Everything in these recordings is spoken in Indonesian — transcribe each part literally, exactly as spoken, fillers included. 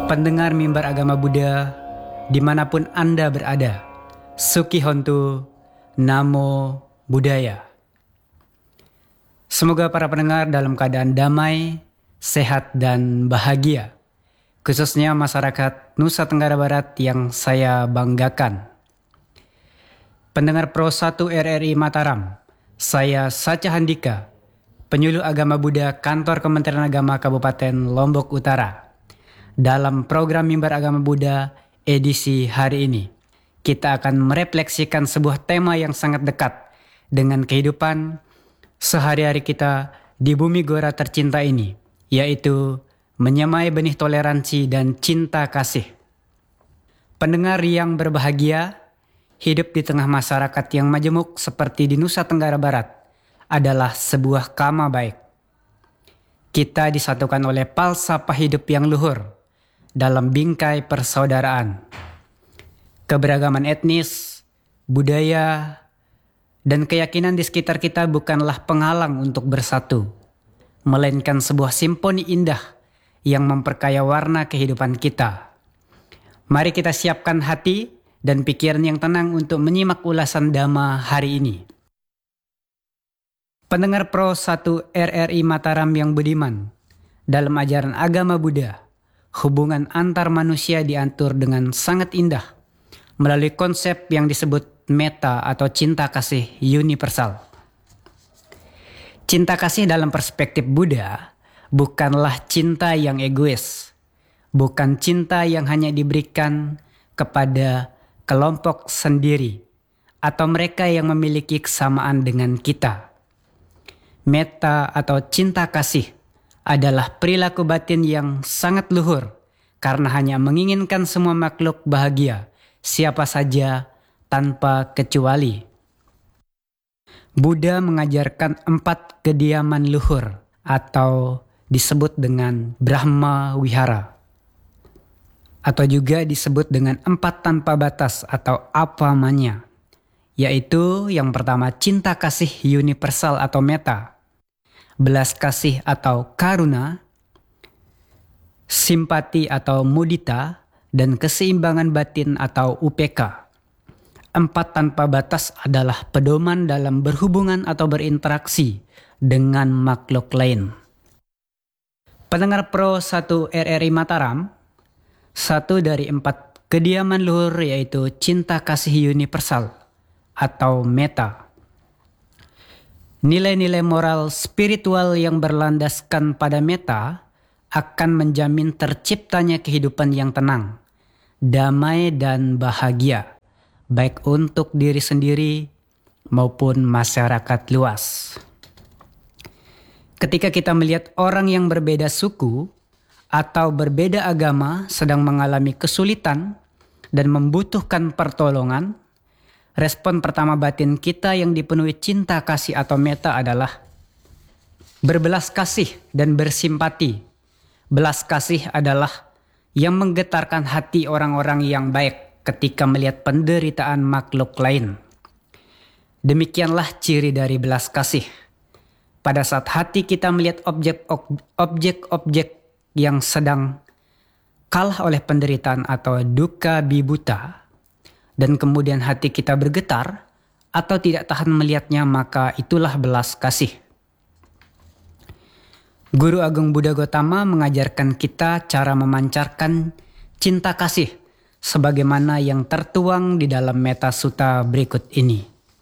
Pendengar mimbar agama Buddha dimanapun Anda berada, Suki Hontu, Namo Buddhaya. Semoga para pendengar dalam keadaan damai, sehat dan bahagia, khususnya masyarakat Nusa Tenggara Barat yang saya banggakan. Pendengar Pro satu R R I Mataram, saya Sacha Handika, penyuluh agama Buddha Kantor Kementerian Agama Kabupaten Lombok Utara. Dalam program Mimbar Agama Buddha edisi hari ini, kita akan merefleksikan sebuah tema yang sangat dekat dengan kehidupan sehari-hari kita di bumi gora tercinta ini, yaitu menyamai benih toleransi dan cinta kasih. Pendengar yang berbahagia, hidup di tengah masyarakat yang majemuk seperti di Nusa Tenggara Barat adalah sebuah karma baik. Kita disatukan oleh falsafah hidup yang luhur dalam bingkai persaudaraan. Keberagaman etnis, budaya, dan keyakinan di sekitar kita bukanlah penghalang untuk bersatu, melainkan sebuah simfoni indah yang memperkaya warna kehidupan kita. Mari kita siapkan hati dan pikiran yang tenang untuk menyimak ulasan Dhamma hari ini. Pendengar Pro satu R R I Mataram yang budiman, dalam ajaran agama Buddha, hubungan antar manusia diatur dengan sangat indah melalui konsep yang disebut metta atau cinta kasih universal. Cinta kasih dalam perspektif Buddha bukanlah cinta yang egois, bukan cinta yang hanya diberikan kepada kelompok sendiri atau mereka yang memiliki kesamaan dengan kita. Metta atau cinta kasih adalah perilaku batin yang sangat luhur karena hanya menginginkan semua makhluk bahagia, siapa saja tanpa kecuali. Buddha mengajarkan empat kediaman luhur atau disebut dengan Brahma Wihara, atau juga disebut dengan empat tanpa batas atau apamanya, yaitu yang pertama cinta kasih universal atau metta, belas kasih atau karuna, simpati atau mudita, dan keseimbangan batin atau U P K. Empat tanpa batas adalah pedoman dalam berhubungan atau berinteraksi dengan makhluk lain. Pendengar Pro satu R R I Mataram, satu dari empat kediaman luhur yaitu cinta kasih universal atau metta. Nilai-nilai moral spiritual yang berlandaskan pada metta akan menjamin terciptanya kehidupan yang tenang, damai dan bahagia, baik untuk diri sendiri maupun masyarakat luas. Ketika kita melihat orang yang berbeda suku atau berbeda agama sedang mengalami kesulitan dan membutuhkan pertolongan, respon pertama batin kita yang dipenuhi cinta kasih atau metta adalah berbelas kasih dan bersimpati. Belas kasih adalah yang menggetarkan hati orang-orang yang baik ketika melihat penderitaan makhluk lain. Demikianlah ciri dari belas kasih. Pada saat hati kita melihat objek-objek yang sedang kalah oleh penderitaan atau duka bibuta, dan kemudian hati kita bergetar atau tidak tahan melihatnya, maka itulah belas kasih. Guru Agung Buddha Gotama mengajarkan kita cara memancarkan cinta kasih sebagaimana yang tertuang di dalam Metta Sutta berikut ini.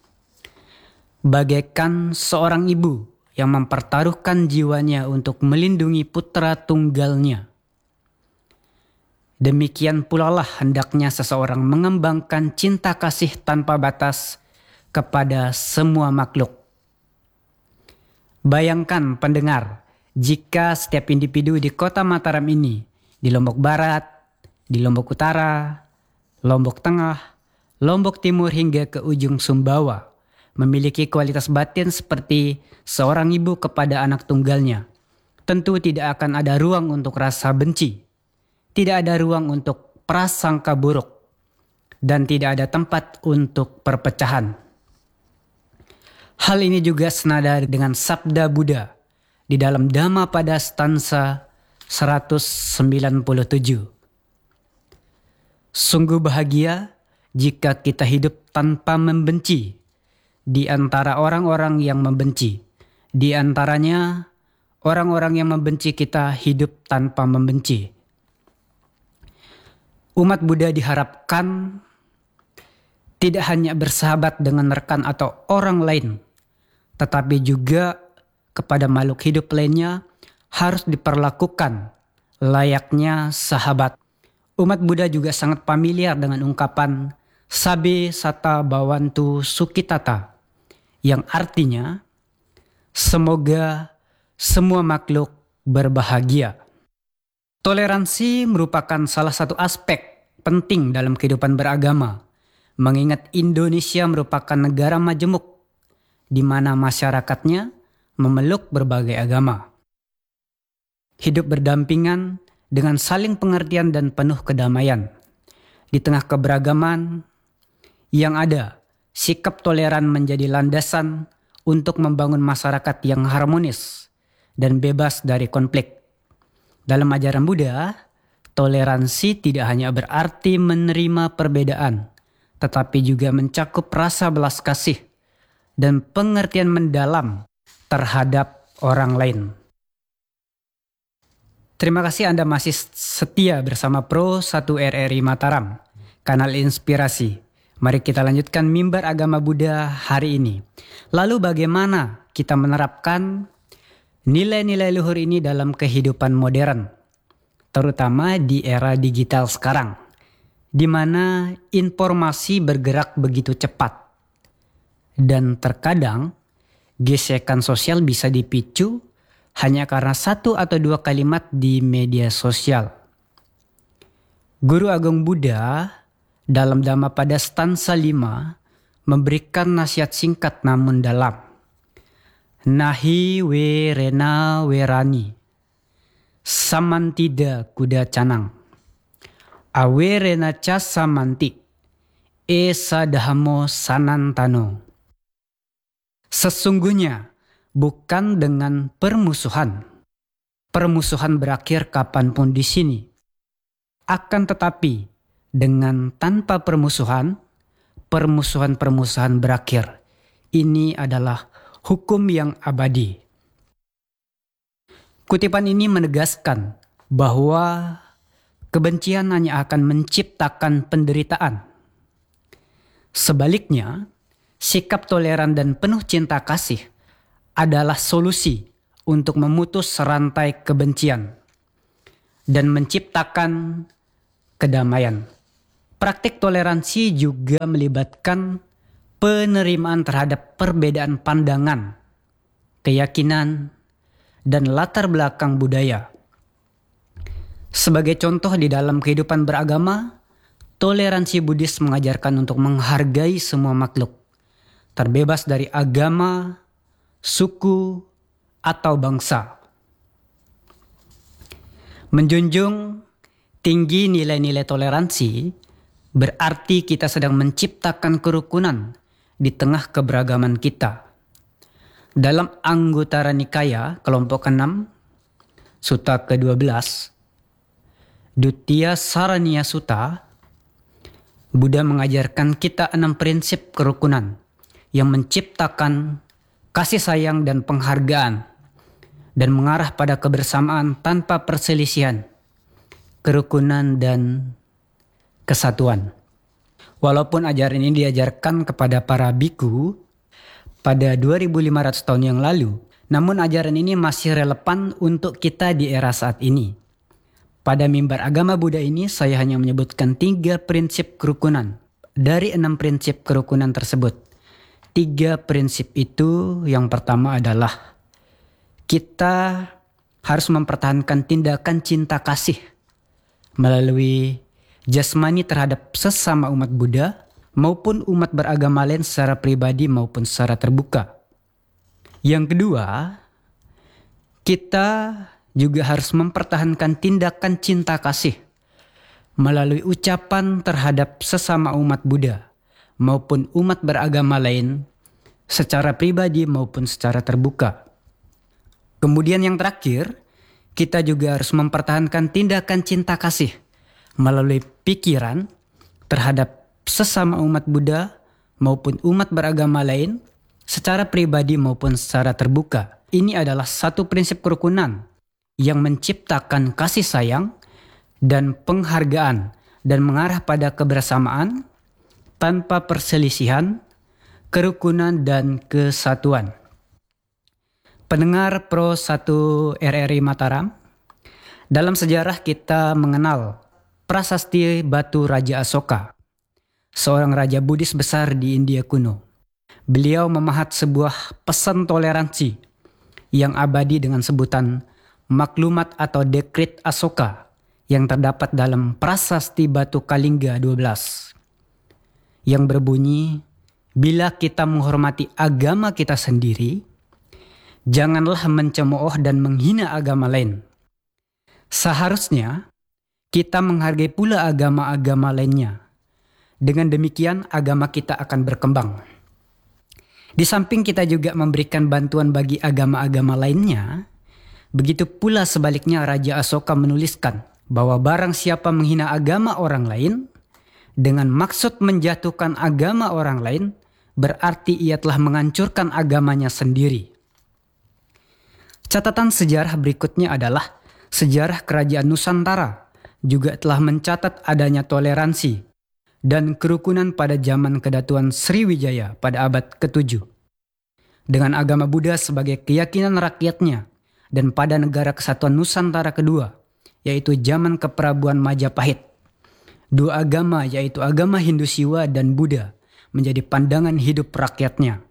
Bagaikan seorang ibu yang mempertaruhkan jiwanya untuk melindungi putra tunggalnya, demikian pula lah hendaknya seseorang mengembangkan cinta kasih tanpa batas kepada semua makhluk. Bayangkan pendengar, jika setiap individu di kota Mataram ini, di Lombok Barat, di Lombok Utara, Lombok Tengah, Lombok Timur hingga ke ujung Sumbawa, memiliki kualitas batin seperti seorang ibu kepada anak tunggalnya, tentu tidak akan ada ruang untuk rasa benci. Tidak ada ruang untuk prasangka buruk, dan tidak ada tempat untuk perpecahan. Hal ini juga senada dengan sabda Buddha di dalam Dhammapada stanza seratus sembilan puluh tujuh. Sungguh bahagia jika kita hidup tanpa membenci di antara orang-orang yang membenci. Di antaranya orang-orang yang membenci kita hidup tanpa membenci. Umat Buddha diharapkan tidak hanya bersahabat dengan rekan atau orang lain, tetapi juga kepada makhluk hidup lainnya harus diperlakukan layaknya sahabat. Umat Buddha juga sangat familiar dengan ungkapan Sabe Sata Bhavantu Sukhitata, yang artinya semoga semua makhluk berbahagia. Toleransi merupakan salah satu aspek penting dalam kehidupan beragama, mengingat Indonesia merupakan negara majemuk di mana masyarakatnya memeluk berbagai agama. Hidup berdampingan dengan saling pengertian dan penuh kedamaian. Di tengah keberagaman yang ada, sikap toleran menjadi landasan untuk membangun masyarakat yang harmonis dan bebas dari konflik. Dalam ajaran Buddha, toleransi tidak hanya berarti menerima perbedaan, tetapi juga mencakup rasa belas kasih dan pengertian mendalam terhadap orang lain. Terima kasih Anda masih setia bersama Pro satu R R I Mataram, kanal inspirasi. Mari kita lanjutkan mimbar agama Buddha hari ini. Lalu bagaimana kita menerapkan nilai-nilai luhur ini dalam kehidupan modern, terutama di era digital sekarang, di mana informasi bergerak begitu cepat. Dan terkadang gesekan sosial bisa dipicu hanya karena satu atau dua kalimat di media sosial. Guru Agung Buddha dalam Dhammapada stansa lima memberikan nasihat singkat namun dalam. Nahi we rena werani, samantida kuda canang, awe rena ca samanti, esa dahamo sanantano. Sesungguhnya bukan dengan permusuhan. Permusuhan berakhir kapanpun di sini. Akan tetapi, dengan tanpa permusuhan, permusuhan-permusuhan berakhir. Ini adalah hukum yang abadi. Kutipan ini menegaskan bahwa kebencian hanya akan menciptakan penderitaan. Sebaliknya, sikap toleran dan penuh cinta kasih adalah solusi untuk memutus rantai kebencian dan menciptakan kedamaian. Praktik toleransi juga melibatkan penerimaan terhadap perbedaan pandangan, keyakinan, dan latar belakang budaya. Sebagai contoh di dalam kehidupan beragama, toleransi Buddhis mengajarkan untuk menghargai semua makhluk, terbebas dari agama, suku, atau bangsa. Menjunjung tinggi nilai-nilai toleransi berarti kita sedang menciptakan kerukunan di tengah keberagaman kita. Dalam Anguttara Nikaya kelompok enam, Sutta kedua belas, Duttiya Saraniya Sutta, Buddha mengajarkan kita enam prinsip kerukunan yang menciptakan kasih sayang dan penghargaan, dan mengarah pada kebersamaan tanpa perselisihan, kerukunan dan kesatuan. Walaupun ajaran ini diajarkan kepada para biku pada dua ribu lima ratus tahun yang lalu, namun ajaran ini masih relevan untuk kita di era saat ini. Pada mimbar agama Buddha ini saya hanya menyebutkan tiga prinsip kerukunan dari enam prinsip kerukunan tersebut. Tiga prinsip itu, yang pertama adalah kita harus mempertahankan tindakan cinta kasih melalui jasmani terhadap sesama umat Buddha maupun umat beragama lain secara pribadi maupun secara terbuka. Yang kedua, kita juga harus mempertahankan tindakan cinta kasih melalui ucapan terhadap sesama umat Buddha maupun umat beragama lain secara pribadi maupun secara terbuka. Kemudian yang terakhir, kita juga harus mempertahankan tindakan cinta kasih melalui pikiran terhadap sesama umat Buddha maupun umat beragama lain secara pribadi maupun secara terbuka. Ini adalah satu prinsip kerukunan yang menciptakan kasih sayang dan penghargaan dan mengarah pada kebersamaan tanpa perselisihan, kerukunan, dan kesatuan. Pendengar Pro satu R R I Mataram, dalam sejarah kita mengenal prasasti Batu Raja Asoka, seorang raja Buddhis besar di India kuno. Beliau memahat sebuah pesan toleransi yang abadi dengan sebutan maklumat atau dekret Asoka yang terdapat dalam prasasti Batu Kalingga dua belas yang berbunyi, bila kita menghormati agama kita sendiri, janganlah mencemooh dan menghina agama lain. Seharusnya kita menghargai pula agama-agama lainnya. Dengan demikian agama kita akan berkembang. Di samping kita juga memberikan bantuan bagi agama-agama lainnya, begitu pula sebaliknya Raja Asoka menuliskan bahwa barang siapa menghina agama orang lain dengan maksud menjatuhkan agama orang lain, berarti ia telah menghancurkan agamanya sendiri. Catatan sejarah berikutnya adalah sejarah Kerajaan Nusantara juga telah mencatat adanya toleransi dan kerukunan pada zaman Kedatuan Sriwijaya pada abad ketujuh. Dengan agama Buddha sebagai keyakinan rakyatnya dan pada negara kesatuan Nusantara kedua, yaitu zaman Keperabuan Majapahit. Dua agama yaitu agama Hindu Siwa dan Buddha menjadi pandangan hidup rakyatnya.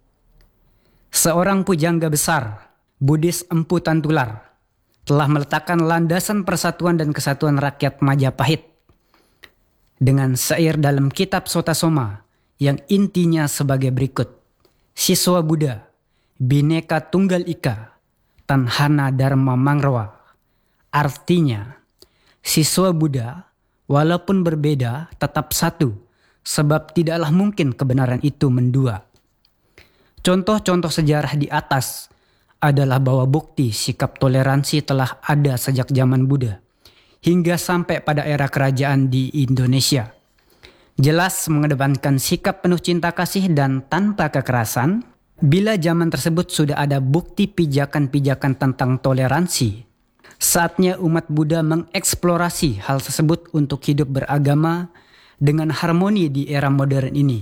Seorang pujangga besar, Buddhis Empu Tantular, telah meletakkan landasan persatuan dan kesatuan rakyat Majapahit dengan syair dalam kitab Sotasoma yang intinya sebagai berikut. Siswa Buddha, Bhinneka Tunggal Ika, Tanhana Dharma Mangrawa. Artinya, siswa Buddha walaupun berbeda tetap satu, sebab tidaklah mungkin kebenaran itu mendua. Contoh-contoh sejarah di atas adalah bahwa bukti sikap toleransi telah ada sejak zaman Buddha hingga sampai pada era kerajaan di Indonesia. Jelas mengedepankan sikap penuh cinta kasih dan tanpa kekerasan. Bila zaman tersebut sudah ada bukti pijakan-pijakan tentang toleransi, saatnya umat Buddha mengeksplorasi hal tersebut untuk hidup beragama dengan harmoni di era modern ini.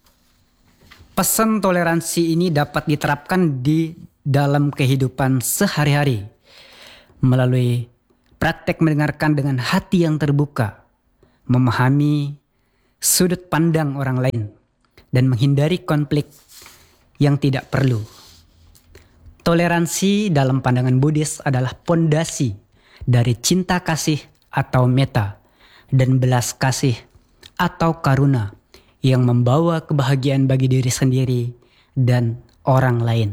Pesan toleransi ini dapat diterapkan di dalam kehidupan sehari-hari melalui praktek mendengarkan dengan hati yang terbuka, memahami sudut pandang orang lain, dan menghindari konflik yang tidak perlu. Toleransi dalam pandangan Buddhis adalah pondasi dari cinta kasih atau metta dan belas kasih atau karuna yang membawa kebahagiaan bagi diri sendiri dan orang lain.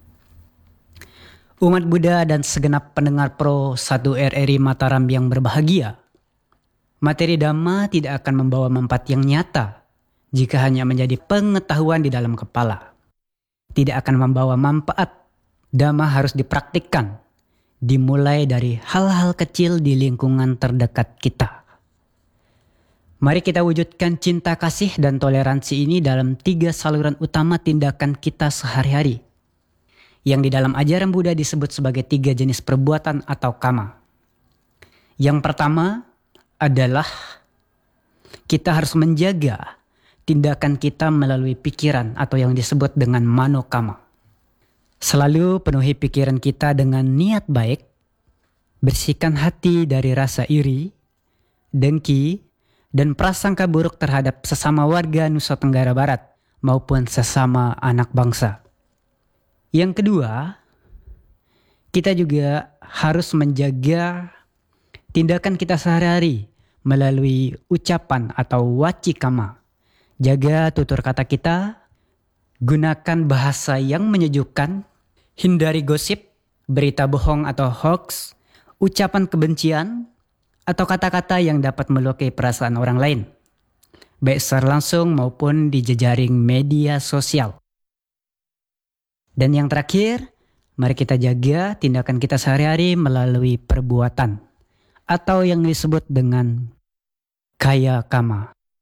Umat Buddha dan segenap pendengar Pro satu R R I Mataram yang berbahagia, materi Dhamma tidak akan membawa manfaat yang nyata jika hanya menjadi pengetahuan di dalam kepala. Tidak akan membawa manfaat. Dhamma harus dipraktikkan, dimulai dari hal-hal kecil di lingkungan terdekat kita. Mari kita wujudkan cinta kasih dan toleransi ini dalam tiga saluran utama tindakan kita sehari-hari, yang di dalam ajaran Buddha disebut sebagai tiga jenis perbuatan atau kama. Yang pertama adalah kita harus menjaga tindakan kita melalui pikiran atau yang disebut dengan manokama. Selalu penuhi pikiran kita dengan niat baik, bersihkan hati dari rasa iri, dengki, dan prasangka buruk terhadap sesama warga Nusa Tenggara Barat maupun sesama anak bangsa. Yang kedua, kita juga harus menjaga tindakan kita sehari-hari melalui ucapan atau wacikama. Jaga tutur kata kita, gunakan bahasa yang menyejukkan, hindari gosip, berita bohong atau hoax, ucapan kebencian, atau kata-kata yang dapat melukai perasaan orang lain, baik secara langsung maupun di jejaring media sosial. Dan yang terakhir, mari kita jaga tindakan kita sehari-hari melalui perbuatan atau yang disebut dengan kaya kama.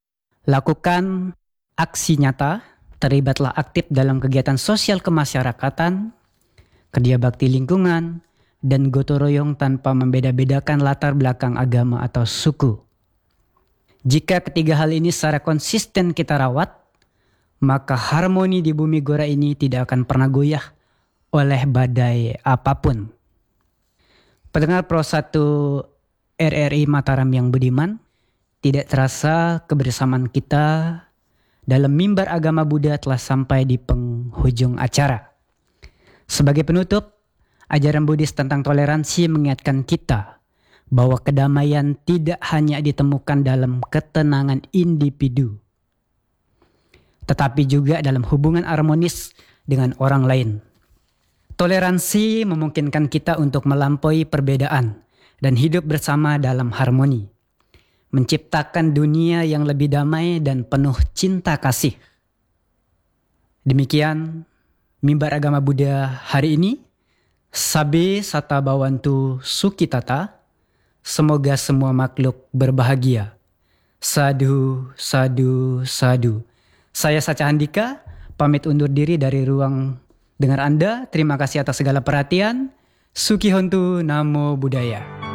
Lakukan aksi nyata, terlibatlah aktif dalam kegiatan sosial kemasyarakatan, kerja bakti lingkungan, dan gotong royong tanpa membeda-bedakan latar belakang agama atau suku. Jika ketiga hal ini secara konsisten kita rawat, maka harmoni di bumi Gora ini tidak akan pernah goyah oleh badai apapun. Pendengar Pro satu R R I Mataram yang budiman, tidak terasa kebersamaan kita dalam mimbar agama Buddha telah sampai di penghujung acara. Sebagai penutup, ajaran Buddhis tentang toleransi mengingatkan kita bahwa kedamaian tidak hanya ditemukan dalam ketenangan individu, tetapi juga dalam hubungan harmonis dengan orang lain. Toleransi memungkinkan kita untuk melampaui perbedaan dan hidup bersama dalam harmoni, menciptakan dunia yang lebih damai dan penuh cinta kasih. Demikian mimbar agama Buddha hari ini. Sabe sata bawantu sukitata. Semoga semua makhluk berbahagia. Sadu, sadu, sadu. Saya Sacha Handika, pamit undur diri dari ruang dengar Anda. Terima kasih atas segala perhatian. Suki Hontu, Namo Buddhaya.